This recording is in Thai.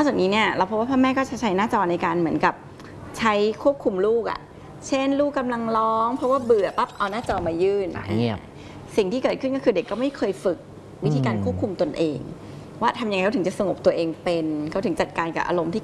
จากนี้เนี่ยเราพบว่าพ่อแม่ก็จะใช้หน้าจอในการเหมือนกับใช้ควบคุมลูกเช่นลูกกำลังร้องเพราะว่าเบื่อปั๊บเอาหน้าจอมายื่นเงียบสิ่งที่เกิดขึ้นก็คือเด็กก็ไม่เคยฝึกวิธีการควบคุมตนเองว่าทำยังไงเขาถึงจะสงบตัวเองเป็นเขาถึงจัดการกับอารมณ์ที่